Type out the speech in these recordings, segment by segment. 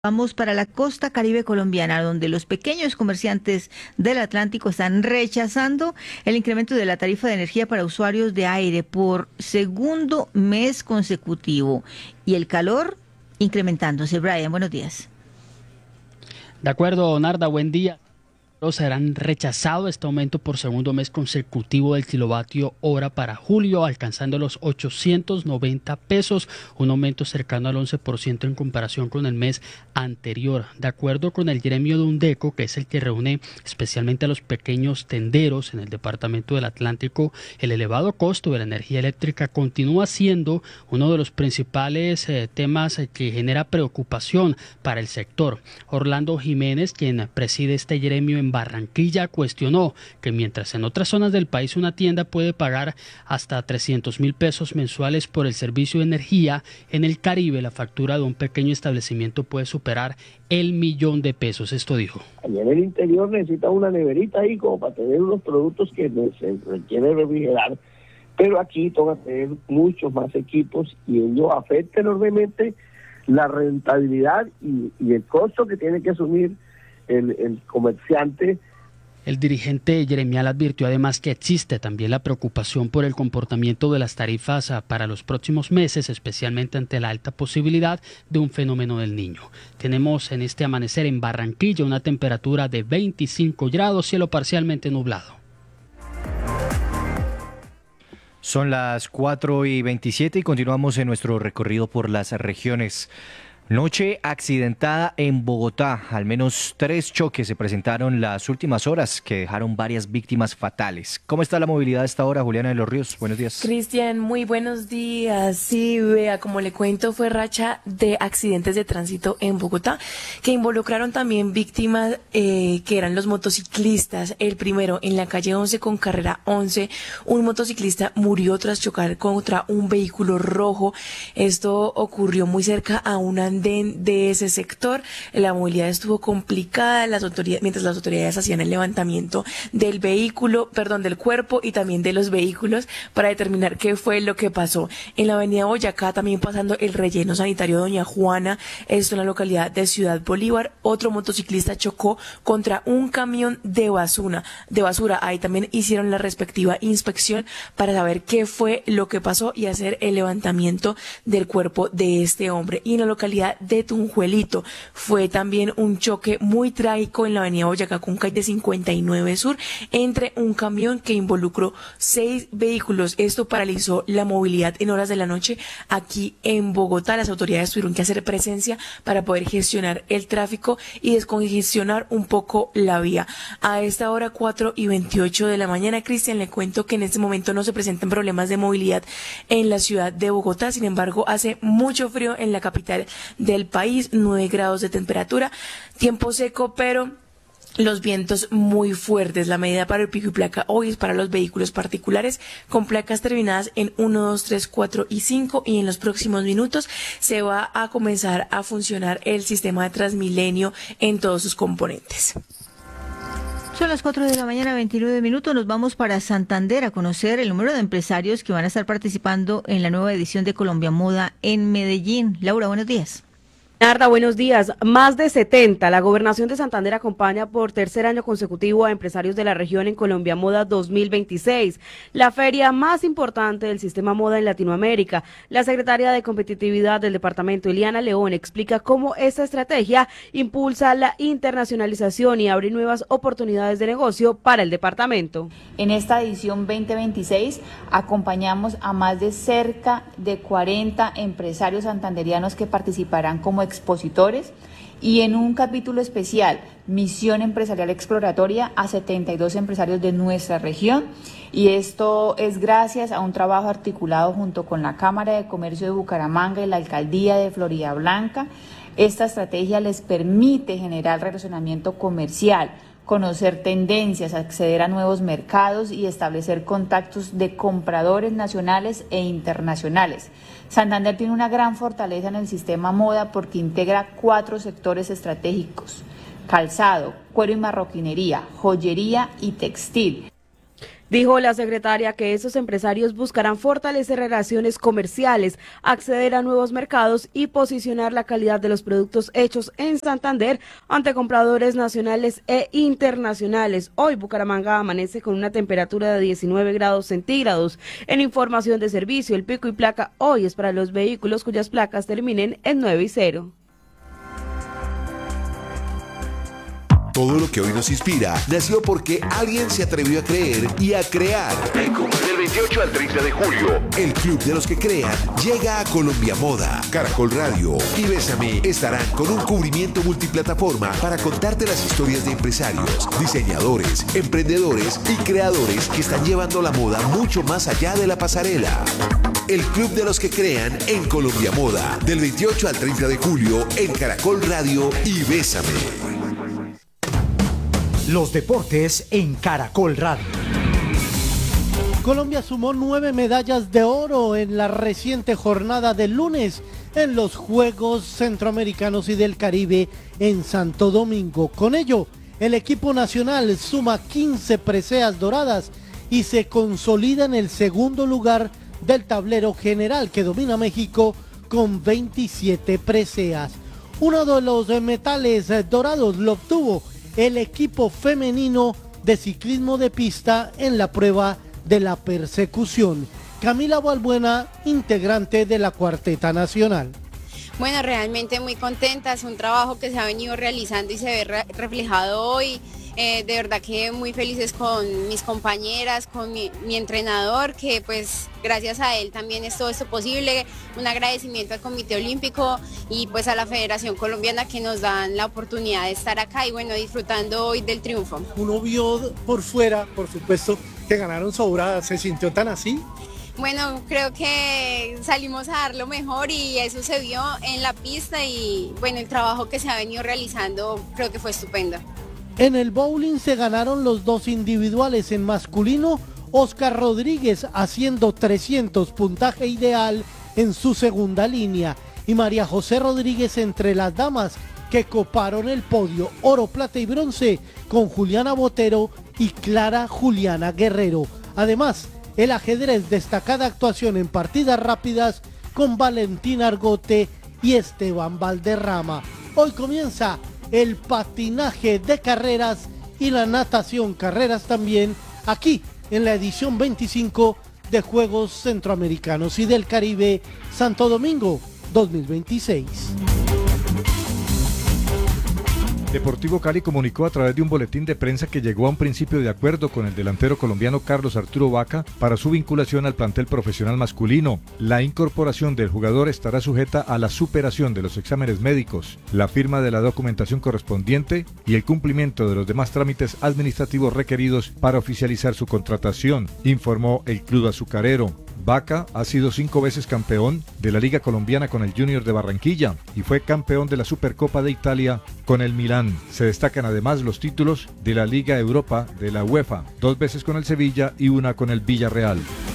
Vamos para la costa Caribe colombiana, donde los pequeños comerciantes del Atlántico están rechazando el incremento de la tarifa de energía para usuarios de aire por segundo mes consecutivo y el calor incrementándose. Brian, buenos días. De acuerdo, Narda, buen día. Serán rechazado este aumento por segundo mes consecutivo del kilovatio hora para julio, alcanzando los 890 pesos, un aumento cercano al 11% en comparación con el mes anterior. De acuerdo con el gremio de UNDECO, que es el que reúne especialmente a los pequeños tenderos en el departamento del Atlántico, el elevado costo de la energía eléctrica continúa siendo uno de los principales temas que genera preocupación para el sector. Orlando Jiménez, quien preside este gremio en Barranquilla, cuestionó que mientras en otras zonas del país una tienda puede pagar hasta 300.000 pesos mensuales por el servicio de energía, en el Caribe la factura de un pequeño establecimiento puede superar el 1.000.000 de pesos. Esto dijo. Allá en el interior necesita una neverita ahí como para tener unos productos que se requiere refrigerar, pero aquí toca tener muchos más equipos y ello afecta enormemente la rentabilidad y el costo que tiene que asumir el comerciante. El dirigente gremial advirtió además que existe también la preocupación por el comportamiento de las tarifas para los próximos meses, especialmente ante la alta posibilidad de un fenómeno del Niño. Tenemos en este amanecer en Barranquilla una temperatura de 25 grados, cielo parcialmente nublado. Son las 4:27 y continuamos en nuestro recorrido por las regiones. Noche accidentada en Bogotá. Al menos 3 choques se presentaron las últimas horas que dejaron varias víctimas fatales. ¿Cómo está la movilidad a esta hora, Juliana de los Ríos? Buenos días. Cristian, muy buenos días. Sí, vea, como le cuento, fue racha de accidentes de tránsito en Bogotá que involucraron también víctimas que eran los motociclistas. El primero, en la calle 11 con carrera 11, un motociclista murió tras chocar contra un vehículo rojo. Esto ocurrió muy cerca a un andén de ese sector. La movilidad estuvo complicada mientras las autoridades hacían el levantamiento del cuerpo y también de los vehículos para determinar qué fue lo que pasó. En la avenida Boyacá, también pasando el relleno sanitario Doña Juana, esto en la localidad de Ciudad Bolívar, otro motociclista chocó contra un camión de basura. Ahí también hicieron la respectiva inspección para saber qué fue lo que pasó y hacer el levantamiento del cuerpo de este hombre. Y en la localidad de Tunjuelito fue también un choque muy trágico en la avenida Boyacá con calle 59 Sur entre un camión que involucró 6 vehículos. Esto paralizó la movilidad en horas de la noche aquí en Bogotá. Las autoridades tuvieron que hacer presencia para poder gestionar el tráfico y descongestionar un poco la vía. A esta hora 4:28 de la mañana, Cristian, le cuento que en este momento no se presentan problemas de movilidad en la ciudad de Bogotá. Sin embargo, hace mucho frío en la capital del país, 9 grados de temperatura, tiempo seco, pero los vientos muy fuertes. La medida para el pico y placa hoy es para los vehículos particulares con placas terminadas en 1, 2, 3, 4 y 5, y en los próximos minutos se va a comenzar a funcionar el sistema de Transmilenio en todos sus componentes. Son las 4 de la mañana, 29 minutos. Nos vamos para Santander a conocer el número de empresarios que van a estar participando en la nueva edición de Colombia Moda en Medellín. Laura, buenos días. Narda, buenos días. Más de 70. La Gobernación de Santander acompaña por tercer año consecutivo a empresarios de la región en Colombia Moda 2026, la feria más importante del sistema moda en Latinoamérica. La secretaria de Competitividad del departamento, Eliana León, explica cómo esta estrategia impulsa la internacionalización y abre nuevas oportunidades de negocio para el departamento. En esta edición 2026 acompañamos a más de cerca de 40 empresarios santanderianos que participarán como expositores, y en un capítulo especial, Misión Empresarial Exploratoria, a 72 empresarios de nuestra región, y esto es gracias a un trabajo articulado junto con la Cámara de Comercio de Bucaramanga y la Alcaldía de Floridablanca. Esta estrategia les permite generar relacionamiento comercial, conocer tendencias, acceder a nuevos mercados y establecer contactos de compradores nacionales e internacionales. Santander tiene una gran fortaleza en el sistema moda porque integra 4 sectores estratégicos: calzado, cuero y marroquinería, joyería y textil. Dijo la secretaria que esos empresarios buscarán fortalecer relaciones comerciales, acceder a nuevos mercados y posicionar la calidad de los productos hechos en Santander ante compradores nacionales e internacionales. Hoy Bucaramanga amanece con una temperatura de 19 grados centígrados. En información de servicio, el pico y placa hoy es para los vehículos cuyas placas terminen en 9 y 0. Todo lo que hoy nos inspira nació porque alguien se atrevió a creer y a crear. Del 28 al 30 de julio, el Club de los que Crean llega a Colombia Moda. Caracol Radio y Bésame estarán con un cubrimiento multiplataforma para contarte las historias de empresarios, diseñadores, emprendedores y creadores que están llevando la moda mucho más allá de la pasarela. El Club de los que Crean en Colombia Moda, del 28 al 30 de julio en Caracol Radio y Bésame. Los deportes en Caracol Radio. Colombia sumó 9 medallas de oro en la reciente jornada del lunes en los Juegos Centroamericanos y del Caribe en Santo Domingo. Con ello, el equipo nacional suma 15 preseas doradas y se consolida en el segundo lugar del tablero general que domina México con 27 preseas. Uno de los metales dorados lo obtuvo el equipo femenino de ciclismo de pista en la prueba de la persecución. Camila Balbuena, integrante de la cuarteta nacional. Bueno, realmente muy contenta, es un trabajo que se ha venido realizando y se ve reflejado hoy. De verdad que muy felices con mis compañeras, con mi entrenador, que pues gracias a él también es todo esto posible. Un agradecimiento al Comité Olímpico y pues a la Federación Colombiana que nos dan la oportunidad de estar acá y bueno, disfrutando hoy del triunfo. Uno vio por fuera, por supuesto, que ganaron sobradas, ¿se sintió tan así? Bueno, creo que salimos a dar lo mejor y eso se vio en la pista y bueno, el trabajo que se ha venido realizando creo que fue estupendo. En el bowling se ganaron los 2 individuales. En masculino, Oscar Rodríguez haciendo 300, puntaje ideal en su segunda línea. Y María José Rodríguez entre las damas que coparon el podio, oro, plata y bronce con Juliana Botero y Clara Juliana Guerrero. Además, el ajedrez, destacada actuación en partidas rápidas con Valentín Argote y Esteban Valderrama. Hoy comienza el patinaje de carreras y la natación carreras también, aquí en la edición 25 de Juegos Centroamericanos y del Caribe Santo Domingo 2026. Deportivo Cali comunicó a través de un boletín de prensa que llegó a un principio de acuerdo con el delantero colombiano Carlos Arturo Vaca para su vinculación al plantel profesional masculino. La incorporación del jugador estará sujeta a la superación de los exámenes médicos, la firma de la documentación correspondiente y el cumplimiento de los demás trámites administrativos requeridos para oficializar su contratación, informó el club azucarero. Vaca ha sido 5 veces campeón de la Liga Colombiana con el Junior de Barranquilla y fue campeón de la Supercopa de Italia con el Milán. Se destacan además los títulos de la Liga Europa de la UEFA, 2 veces con el Sevilla y 1 con el Villarreal.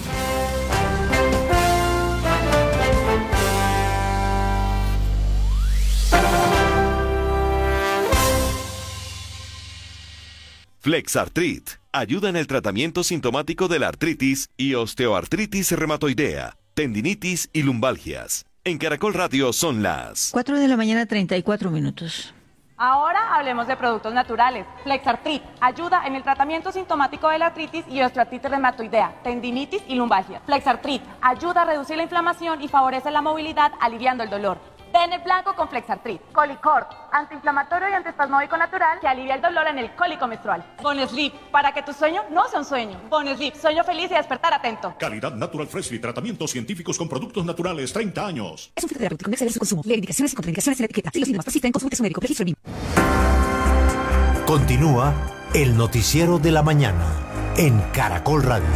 Flexartrit ayuda en el tratamiento sintomático de la artritis y osteoartritis reumatoidea, tendinitis y lumbalgias. En Caracol Radio son las 4 de la mañana, 34 minutos. Ahora hablemos de productos naturales. Flexartrit ayuda en el tratamiento sintomático de la artritis y osteoartritis reumatoidea, tendinitis y lumbalgias. Flexartrit ayuda a reducir la inflamación y favorece la movilidad, aliviando el dolor. Ven el blanco con Flexartrit. Colicort, antiinflamatorio y antiespasmódico natural que alivia el dolor en el cólico menstrual. Bonesleep, para que tu sueño no sea un sueño. Bonesleep, sueño feliz y despertar atento. Calidad Natural Freshly, tratamientos científicos con productos naturales, 30 años. Es un fitoterapéutico, no exceder su consumo. Lee indicaciones y contraindicaciones en la etiqueta. Si los síntomas persisten, consulte a su médico. Registro BIM. Continúa el noticiero de la mañana en Caracol Radio.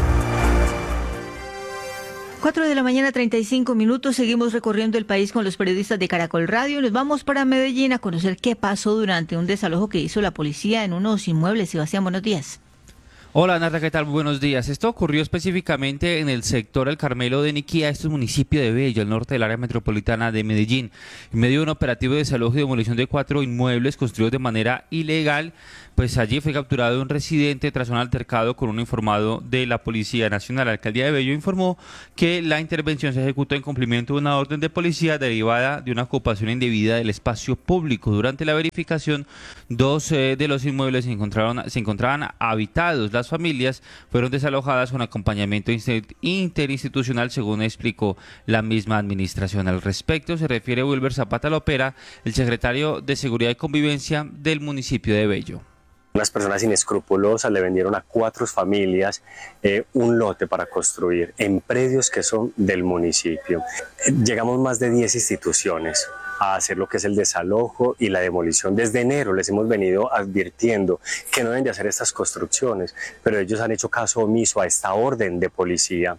4 de la mañana, 35 minutos. Seguimos recorriendo el país con los periodistas de Caracol Radio. Nos vamos para Medellín a conocer qué pasó durante un desalojo que hizo la policía en unos inmuebles. Sebastián, buenos días. Hola Narda, ¿qué tal? Buenos días. Esto ocurrió específicamente en el sector El Carmelo de Niquía, esto es municipio de Bello, al norte del área metropolitana de Medellín. En medio de un operativo de desalojo y demolición de 4 inmuebles construidos de manera ilegal, pues allí fue capturado un residente tras un altercado con un informado de la Policía Nacional. La alcaldía de Bello informó que la intervención se ejecutó en cumplimiento de una orden de policía derivada de una ocupación indebida del espacio público. Durante la verificación, 2 de los inmuebles se encontraban habitados. Las familias fueron desalojadas con acompañamiento interinstitucional, según explicó la misma administración. Al respecto se refiere Wilber Zapata Lopera, el secretario de Seguridad y Convivencia del municipio de Bello. Unas personas inescrupulosas le vendieron a 4 familias un lote para construir en predios que son del municipio. Llegamos más de 10 instituciones a hacer lo que es el desalojo y la demolición. Desde enero les hemos venido advirtiendo que no deben de hacer estas construcciones, pero ellos han hecho caso omiso a esta orden de policía.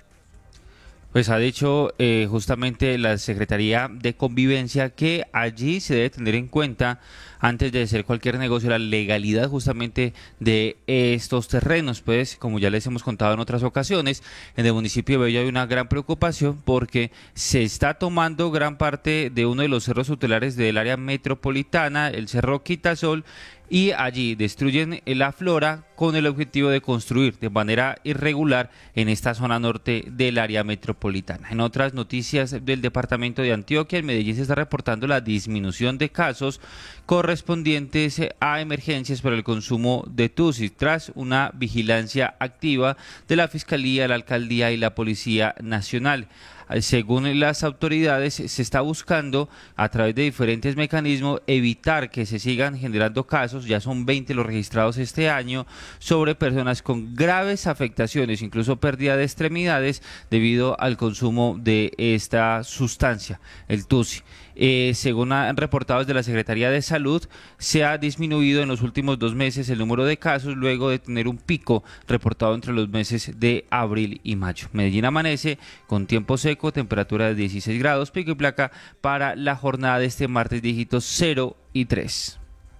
Pues ha dicho justamente la Secretaría de Convivencia que allí se debe tener en cuenta, antes de hacer cualquier negocio, la legalidad justamente de estos terrenos. Pues como ya les hemos contado en otras ocasiones, en el municipio de Bello hay una gran preocupación porque se está tomando gran parte de uno de los cerros tutelares del área metropolitana, el Cerro Quitasol, y allí destruyen la flora con el objetivo de construir de manera irregular en esta zona norte del área metropolitana. En otras noticias del departamento de Antioquia, en Medellín se está reportando la disminución de casos correspondientes a emergencias por el consumo de tusi, tras una vigilancia activa de la Fiscalía, la Alcaldía y la Policía Nacional. Según las autoridades, se está buscando a través de diferentes mecanismos evitar que se sigan generando casos, ya son 20 los registrados este año, sobre personas con graves afectaciones, incluso pérdida de extremidades debido al consumo de esta sustancia, el tusi. Según han reportado desde la Secretaría de Salud, se ha disminuido en los últimos 2 meses el número de casos luego de tener un pico reportado entre los meses de abril y mayo. Medellín amanece con tiempo seco, temperatura de 16 grados, pico y placa para la jornada de este martes, dígitos 0 y 3.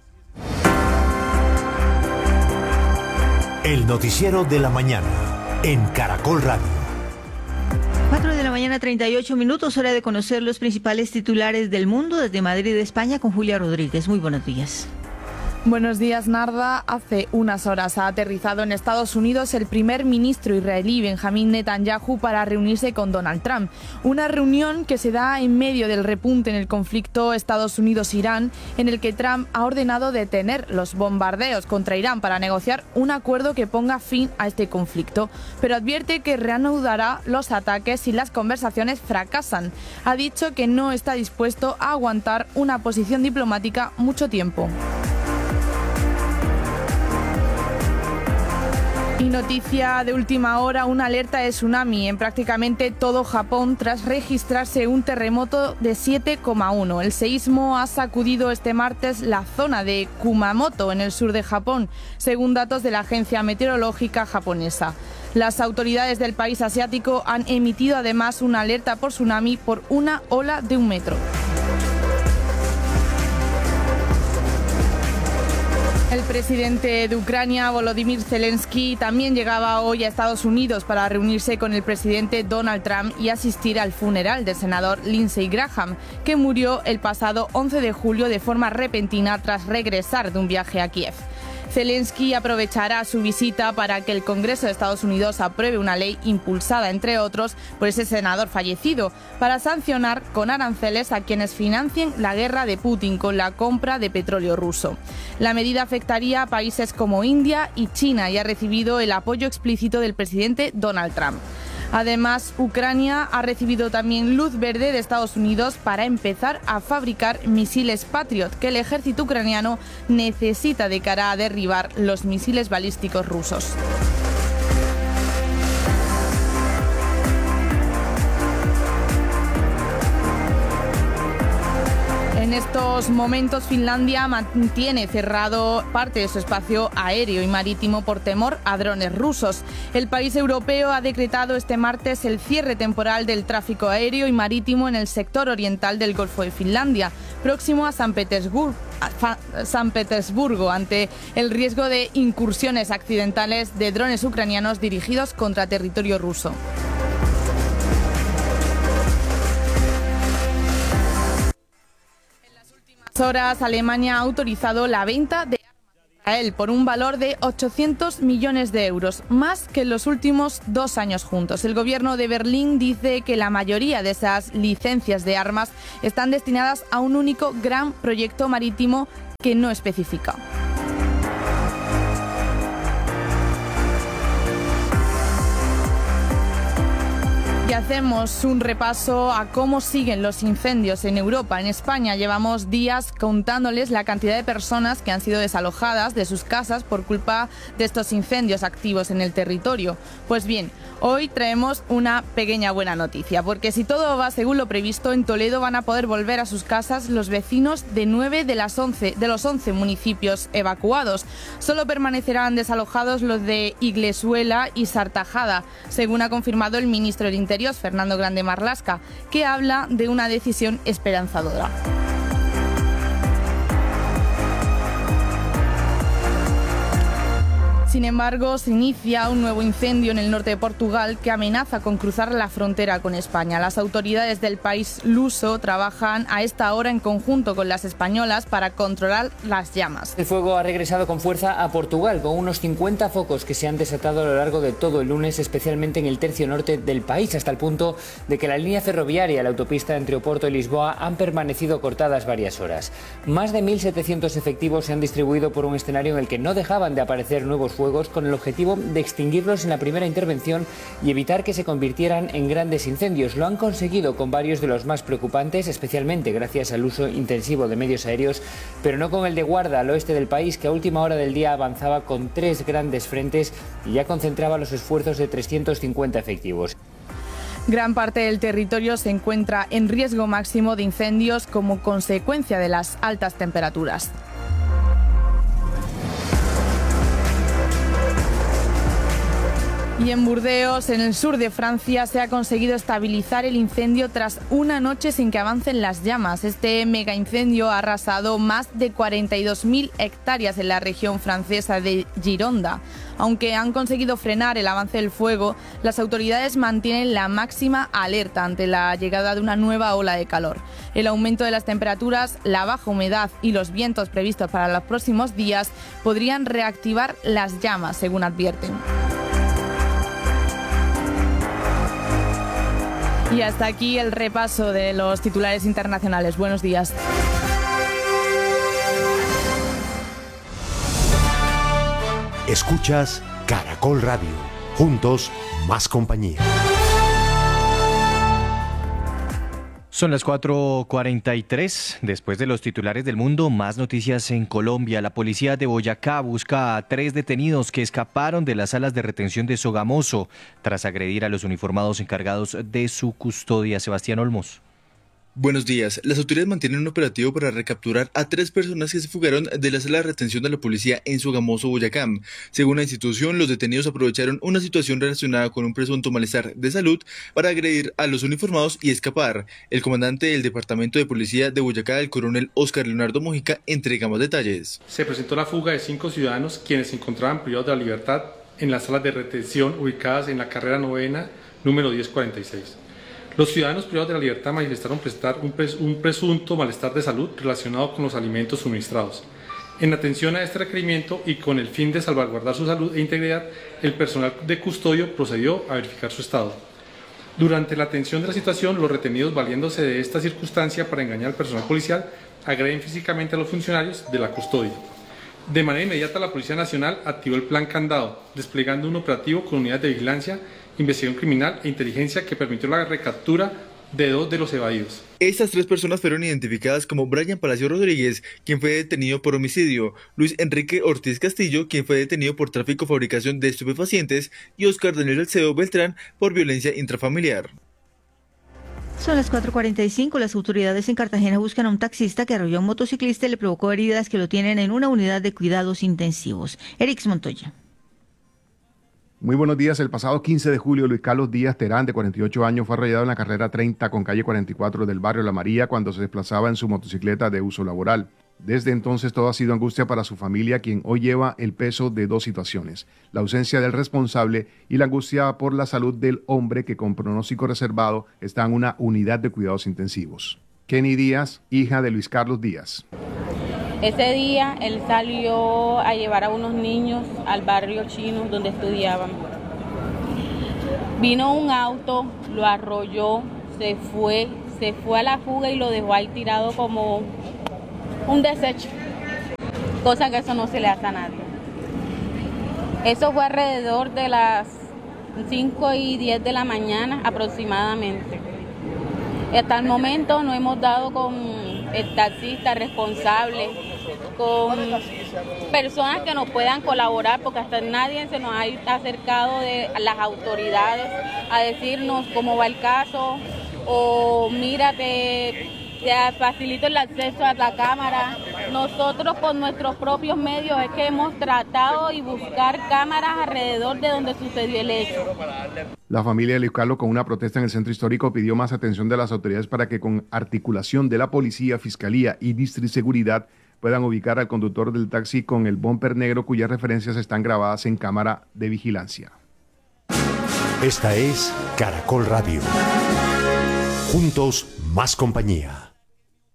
El noticiero de la mañana en Caracol Radio. 4 de la mañana, 38 minutos, hora de conocer los principales titulares del mundo desde Madrid, España, con Julia Rodríguez. Muy buenos días. Buenos días, Narda. Hace unas horas ha aterrizado en Estados Unidos el primer ministro israelí Benjamín Netanyahu para reunirse con Donald Trump. Una reunión que se da en medio del repunte en el conflicto Estados Unidos-Irán, en el que Trump ha ordenado detener los bombardeos contra Irán para negociar un acuerdo que ponga fin a este conflicto, pero advierte que reanudará los ataques si las conversaciones fracasan. Ha dicho que no está dispuesto a aguantar una posición diplomática mucho tiempo. Y noticia de última hora, una alerta de tsunami en prácticamente todo Japón tras registrarse un terremoto de 7,1. El seísmo ha sacudido este martes la zona de Kumamoto, en el sur de Japón, según datos de la agencia meteorológica japonesa. Las autoridades del país asiático han emitido además una alerta por tsunami por una ola de 1 metro. El presidente de Ucrania, Volodymyr Zelensky, también llegaba hoy a Estados Unidos para reunirse con el presidente Donald Trump y asistir al funeral del senador Lindsey Graham, que murió el pasado 11 de julio de forma repentina tras regresar de un viaje a Kiev. Zelensky aprovechará su visita para que el Congreso de Estados Unidos apruebe una ley impulsada, entre otros, por ese senador fallecido, para sancionar con aranceles a quienes financien la guerra de Putin con la compra de petróleo ruso. La medida afectaría a países como India y China y ha recibido el apoyo explícito del presidente Donald Trump. Además, Ucrania ha recibido también luz verde de Estados Unidos para empezar a fabricar misiles Patriot que el ejército ucraniano necesita de cara a derribar los misiles balísticos rusos. En estos momentos Finlandia mantiene cerrado parte de su espacio aéreo y marítimo por temor a drones rusos. El país europeo ha decretado este martes el cierre temporal del tráfico aéreo y marítimo en el sector oriental del Golfo de Finlandia, próximo a San Petersburgo, San Petersburgo ante el riesgo de incursiones accidentales de drones ucranianos dirigidos contra territorio ruso. En las últimas horas, Alemania ha autorizado la venta de Israel por un valor de 800 millones de euros, más que en los últimos 2 años juntos. El gobierno de Berlín dice que la mayoría de esas licencias de armas están destinadas a un único gran proyecto marítimo que no especifica. Y hacemos un repaso a cómo siguen los incendios en Europa. En España llevamos días contándoles la cantidad de personas que han sido desalojadas de sus casas por culpa de estos incendios activos en el territorio. Pues bien, hoy traemos una pequeña buena noticia, porque si todo va según lo previsto, en Toledo van a poder volver a sus casas los vecinos de 9 de los 11 municipios evacuados. Solo permanecerán desalojados los de Iglesuela y Sartajada, según ha confirmado el ministro del Interior, Fernando Grande Marlaska, que habla de una decisión esperanzadora. Sin embargo, se inicia un nuevo incendio en el norte de Portugal que amenaza con cruzar la frontera con España. Las autoridades del país luso trabajan a esta hora en conjunto con las españolas para controlar las llamas. El fuego ha regresado con fuerza a Portugal, con unos 50 focos que se han desatado a lo largo de todo el lunes, especialmente en el tercio norte del país, hasta el punto de que la línea ferroviaria y la autopista entre Oporto y Lisboa han permanecido cortadas varias horas. Más de 1.700 efectivos se han distribuido por un escenario en el que no dejaban de aparecer nuevos fuegos, con el objetivo de extinguirlos en la primera intervención y evitar que se convirtieran en grandes incendios. Lo han conseguido con varios de los más preocupantes, especialmente gracias al uso intensivo de medios aéreos, pero no con el de Guarda, al oeste del país, que a última hora del día avanzaba con 3 grandes frentes y ya concentraba los esfuerzos de 350 efectivos. Gran parte del territorio se encuentra en riesgo máximo de incendios como consecuencia de las altas temperaturas. Y en Burdeos, en el sur de Francia, se ha conseguido estabilizar el incendio tras una noche sin que avancen las llamas. Este mega incendio ha arrasado más de 42.000 hectáreas en la región francesa de Gironda. Aunque han conseguido frenar el avance del fuego, las autoridades mantienen la máxima alerta ante la llegada de una nueva ola de calor. El aumento de las temperaturas, la baja humedad y los vientos previstos para los próximos días podrían reactivar las llamas, según advierten. Y hasta aquí el repaso de los titulares internacionales. Buenos días. Escuchas Caracol Radio. Juntos, más compañía. Son las 4:43. Después de los titulares del mundo, más noticias en Colombia. La policía de Boyacá busca a 3 detenidos que escaparon de las salas de retención de Sogamoso tras agredir a los uniformados encargados de su custodia. Sebastián Olmos. Buenos días. Las autoridades mantienen un operativo para recapturar a 3 personas que se fugaron de la sala de retención de la policía en Sogamoso, Boyacá. Según la institución, los detenidos aprovecharon una situación relacionada con un presunto malestar de salud para agredir a los uniformados y escapar. El comandante del Departamento de Policía de Boyacá, el coronel Óscar Leonardo Mojica, entrega más detalles. Se presentó la fuga de 5 ciudadanos quienes se encontraban privados de la libertad en las salas de retención ubicadas en la carrera novena, número 1046. Los ciudadanos privados de la libertad manifestaron presentar un presunto malestar de salud relacionado con los alimentos suministrados. En atención a este requerimiento y con el fin de salvaguardar su salud e integridad, el personal de custodio procedió a verificar su estado. Durante la atención de la situación, los retenidos, valiéndose de esta circunstancia para engañar al personal policial, agreden físicamente a los funcionarios de la custodia. De manera inmediata, la Policía Nacional activó el Plan Candado, desplegando un operativo con unidades de vigilancia, investigación criminal e inteligencia que permitió la recaptura de 2 de los evadidos. Estas 3 personas fueron identificadas como Brian Palacio Rodríguez, quien fue detenido por homicidio, Luis Enrique Ortiz Castillo, quien fue detenido por tráfico y fabricación de estupefacientes, y Oscar Daniel Alcedo Beltrán por violencia intrafamiliar. Son las 4:45. Las autoridades en Cartagena buscan a un taxista que arrolló a un motociclista y le provocó heridas que lo tienen en una unidad de cuidados intensivos. Erix Montoya. Muy buenos días. El pasado 15 de julio, Luis Carlos Díaz Terán, de 48 años, fue arrollado en la carrera 30 con calle 44 del barrio La María cuando se desplazaba en su motocicleta de uso laboral. Desde entonces todo ha sido angustia para su familia, quien hoy lleva el peso de dos situaciones: la ausencia del responsable y la angustia por la salud del hombre que con pronóstico reservado está en una unidad de cuidados intensivos. Kenny Díaz, hija de Luis Carlos Díaz. Ese día él salió a llevar a unos niños al barrio chino donde estudiaban. Vino un auto, lo arrolló, se fue a la fuga y lo dejó ahí tirado como un desecho, cosa que eso no se le hace a nadie. Eso fue alrededor de las 5:10 de la mañana aproximadamente. Hasta el momento no hemos dado con el taxista responsable, con personas que nos puedan colaborar, porque hasta nadie se nos ha acercado de las autoridades a decirnos cómo va el caso, o mira, te facilito el acceso a la cámara. Nosotros con nuestros propios medios es que hemos tratado y buscar cámaras alrededor de donde sucedió el hecho. La familia de Luis Carlos, con una protesta en el centro histórico, pidió más atención de las autoridades para que con articulación de la policía, fiscalía y distriseguridad puedan ubicar al conductor del taxi con el bumper negro cuyas referencias están grabadas en cámara de vigilancia. Esta es Caracol Radio. Juntos, más compañía.